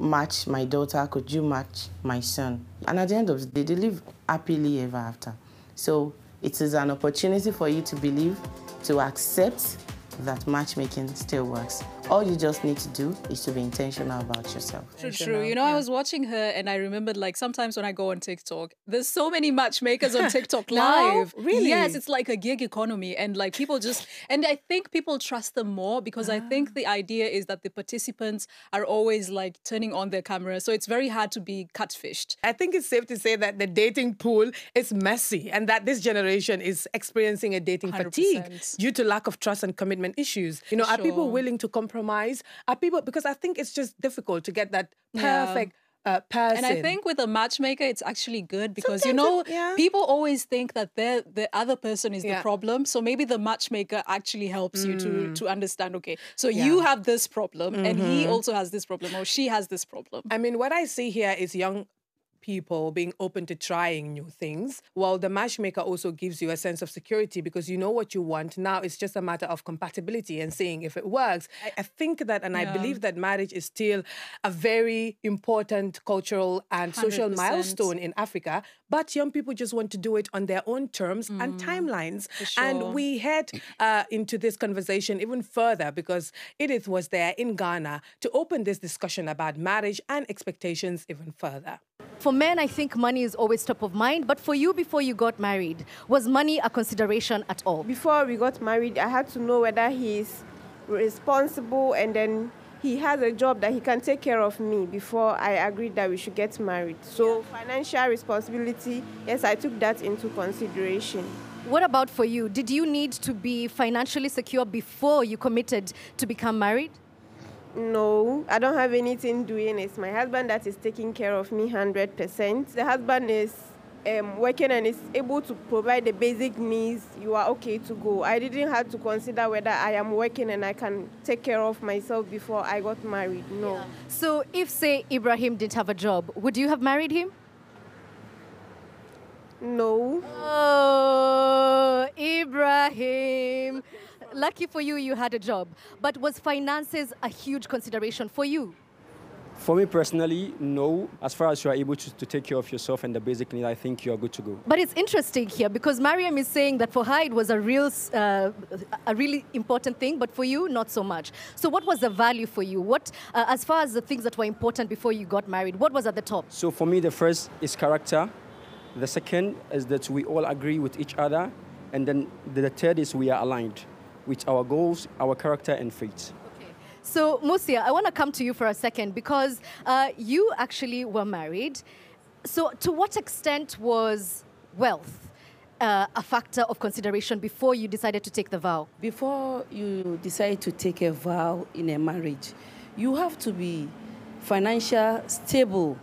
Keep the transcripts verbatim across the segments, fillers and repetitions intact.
match my daughter? Could you match my son? And at the end of the day, they live happily ever after. So it is an opportunity for you to believe, to accept that matchmaking still works. All you just need to do is to be intentional about yourself. True, true. You know, yeah. I was watching her and I remembered, like, sometimes when I go on TikTok, there's so many matchmakers on TikTok live. Really? Yes, it's like a gig economy. And like people just, and I think people trust them more because ah. I think the idea is that the participants are always like turning on their camera. So it's very hard to be catfished. I think it's safe to say that the dating pool is messy and that this generation is experiencing a dating one hundred percent fatigue due to lack of trust and commitment issues. You know, For are sure. people willing to compromise? Are people, because I think it's just difficult to get that perfect yeah. uh, person. And I think with a matchmaker, it's actually good because, Sometimes you know, it, yeah. people always think that the other person is yeah. the problem. So maybe the matchmaker actually helps mm. you to, to understand, okay, so yeah. you have this problem mm-hmm. and he also has this problem or she has this problem. I mean, what I see here is young people being open to trying new things, while the matchmaker also gives you a sense of security because you know what you want. Now it's just a matter of compatibility and seeing if it works. I, I think that, and yeah. I believe that marriage is still a very important cultural and social one hundred percent milestone in Africa, but young people just want to do it on their own terms mm. and timelines. Sure. And we head uh, into this conversation even further because Edith was there in Ghana to open this discussion about marriage and expectations even further. For men, I think money is always top of mind. But for you, before you got married, was money a consideration at all? Before we got married, I had to know whether he's responsible and then he has a job that he can take care of me before I agreed that we should get married. So yeah. financial responsibility, yes, I took that into consideration. What about for you? Did you need to be financially secure before you committed to become married? No, I don't have anything doing. It's my husband that is taking care of me one hundred percent. The husband is um, working and is able to provide the basic needs. You are okay to go. I didn't have to consider whether I am working and I can take care of myself before I got married. No. Yeah. So if, say, Ibrahim didn't have a job, would you have married him? No. Oh, Ibrahim. Lucky for you, you had a job. But was finances a huge consideration for you? For me personally, no. As far as you are able to, to take care of yourself and the basic needs, I think you are good to go. But it's interesting here because Mariam is saying that for her it was a real, uh, a really important thing, but for you, not so much. So what was the value for you? What, uh, as far as the things that were important before you got married, what was at the top? So for me, the first is character. The second is that we all agree with each other. And then the third is we are aligned with our goals, our character, and faith. Okay. So, Musia, I want to come to you for a second because uh, you actually were married. So, to what extent was wealth uh, a factor of consideration before you decided to take the vow? Before you decide to take a vow in a marriage, you have to be financially stable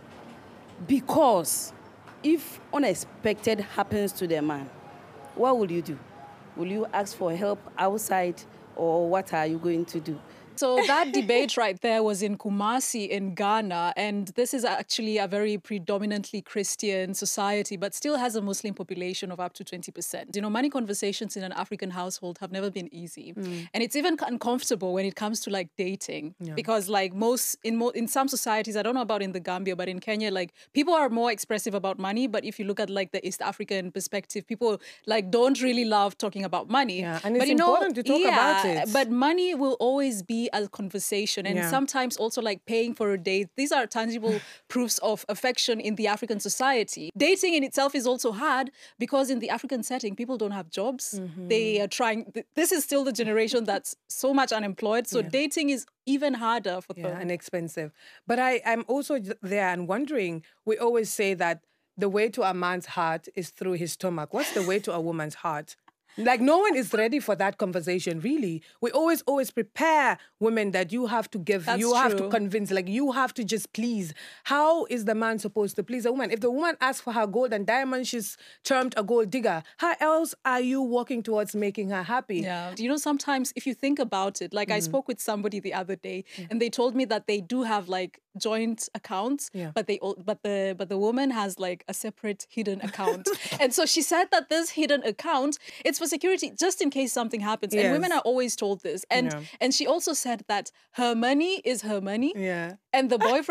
because if unexpected happens to the man, what will you do? Will you ask for help outside or what are you going to do? So that debate right there was in Kumasi in Ghana, and this is actually a very predominantly Christian society, but still has a Muslim population of up to twenty percent. You know, money conversations in an African household have never been easy. Mm. And it's even uncomfortable when it comes to like dating, yeah. because like most, in, mo in some societies, I don't know about in the Gambia, but in Kenya, like people are more expressive about money. But if you look at like the East African perspective, people like don't really love talking about money. Yeah. And it's but, you important know, to talk yeah, about it. But money will always be a conversation, and yeah. sometimes also like paying for a date. These are tangible proofs of affection in the African society. Dating in itself is also hard because in the African setting, people don't have jobs. Mm-hmm. They are trying, this is still the generation that's so much unemployed. So yeah. dating is even harder for yeah, them. And expensive. But I, I'm also there and wondering, we always say that the way to a man's heart is through his stomach. What's the way to a woman's heart? Like, no one is ready for that conversation, really. We always, always prepare women that you have to give, That's you have true. to convince, like, you have to just please. How is the man supposed to please a woman? If the woman asks for her gold and diamond, she's termed a gold digger. How else are you working towards making her happy? Yeah. You know, sometimes if you think about it, like mm. I spoke with somebody the other day mm. and they told me that they do have, like, joint accounts, yeah. but they but the but the woman has like a separate hidden account. And so she said that this hidden account, it's for security, just in case something happens. Yes. And women are always told this. And yeah. and she also said that her money is her money. Yeah. And the boyfriend